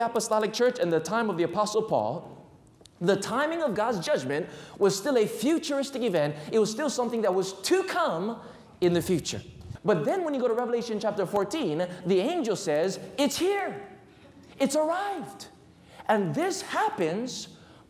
apostolic church and the time of the Apostle Paul, the timing of God's judgment was still a futuristic event. It was still something that was to come in the future. But then when you go to Revelation chapter 14, the angel says, it's here. It's arrived. And this happens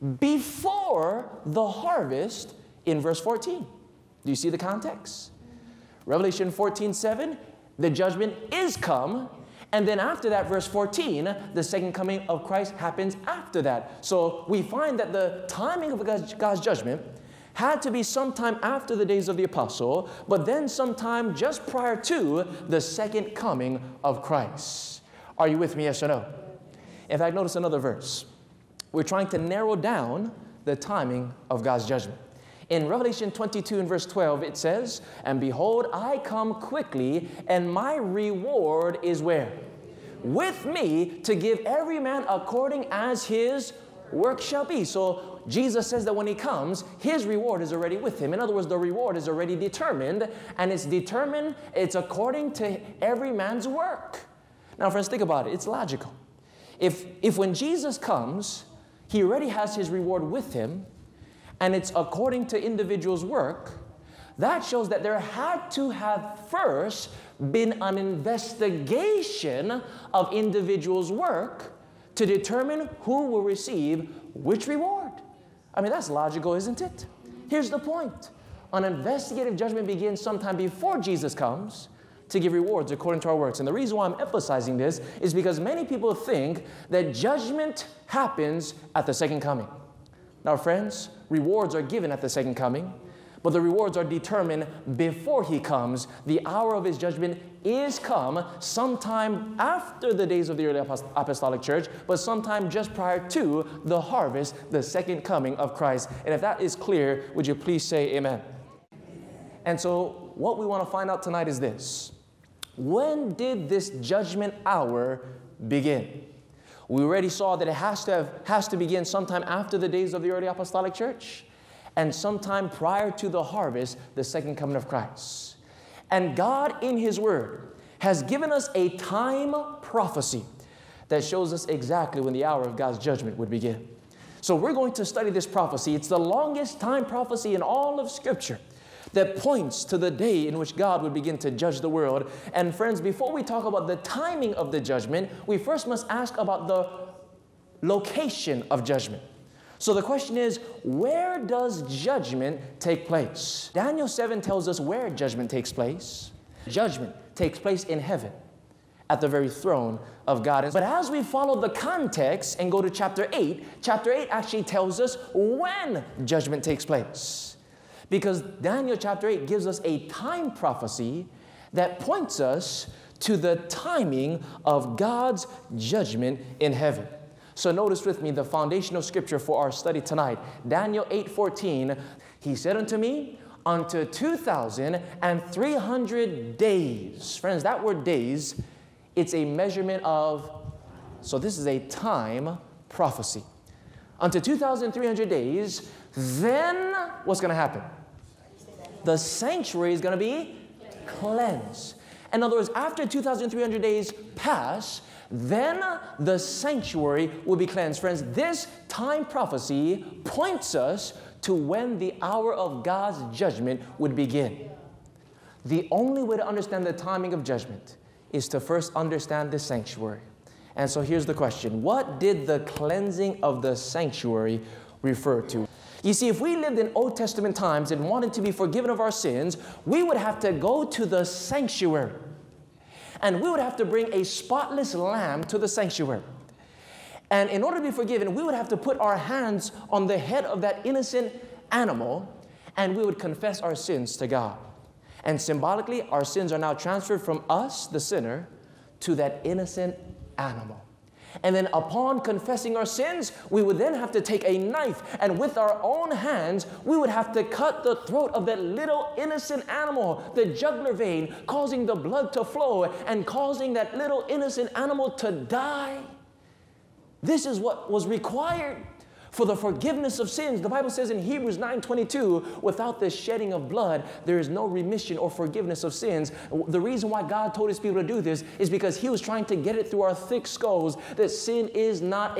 before the harvest in verse 14. Do you see the context? Revelation 14:7, the judgment is come. And then after that, verse 14, the second coming of Christ happens after that. So we find that the timing of God's judgment had to be sometime after the days of the apostle, but then sometime just prior to the second coming of Christ. Are you with me, yes or no? In fact, notice another verse. We're trying to narrow down the timing of God's judgment. In Revelation 22 and verse 12, it says, and behold, I come quickly, and my reward is where? With me to give every man according as his work shall be. So Jesus says that when he comes, his reward is already with him. In other words, the reward is already determined, and it's according to every man's work. Now, friends, think about it. It's logical. If when Jesus comes, he already has his reward with him, and it's according to individuals' work, that shows that there had to have first been an investigation of individuals' work to determine who will receive which reward. I mean, that's logical, isn't it? Here's the point. An investigative judgment begins sometime before Jesus comes to give rewards according to our works. And the reason why I'm emphasizing this is because many people think that judgment happens at the second coming. Now, friends, rewards are given at the second coming, but the rewards are determined before he comes. The hour of his judgment is come sometime after the days of the early apostolic church, but sometime just prior to the harvest, the second coming of Christ. And if that is clear, would you please say amen? And so what we want to find out tonight is this. When did this judgment hour begin? We already saw that it has to begin sometime after the days of the early apostolic church and sometime prior to the harvest, the second coming of Christ. And God in his word has given us a time prophecy that shows us exactly when the hour of God's judgment would begin. So we're going to study this prophecy. It's the longest time prophecy in all of Scripture that points to the day in which God would begin to judge the world. And friends, before we talk about the timing of the judgment, we first must ask about the location of judgment. So the question is, where does judgment take place? Daniel 7 tells us where judgment takes place. Judgment takes place in heaven at the very throne of God. But as we follow the context and go to chapter 8 actually tells us when judgment takes place. Because Daniel chapter 8 gives us a time prophecy that points us to the timing of God's judgment in heaven. So notice with me the foundational scripture for our study tonight. Daniel 8:14, he said unto me, unto 2,300 days. Friends, that word days, it's a measurement of, so this is a time prophecy. Unto 2,300 days, then what's going to happen? The sanctuary is going to be cleansed. In other words, after 2,300 days pass, then the sanctuary will be cleansed. Friends, this time prophecy points us to when the hour of God's judgment would begin. The only way to understand the timing of judgment is to first understand the sanctuary. And so here's the question. What did the cleansing of the sanctuary refer to? You see, if we lived in Old Testament times and wanted to be forgiven of our sins, we would have to go to the sanctuary. And we would have to bring a spotless lamb to the sanctuary. And in order to be forgiven, we would have to put our hands on the head of that innocent animal, and we would confess our sins to God. And symbolically, our sins are now transferred from us, the sinner, to that innocent animal. And then upon confessing our sins, we would then have to take a knife, and with our own hands, we would have to cut the throat of that little innocent animal, the jugular vein, causing the blood to flow and causing that little innocent animal to die. This is what was required For the forgiveness of sins, the Bible says in Hebrews 9:22, without the shedding of blood, there is no remission or forgiveness of sins. The reason why God told his people to do this is because he was trying to get it through our thick skulls that sin is not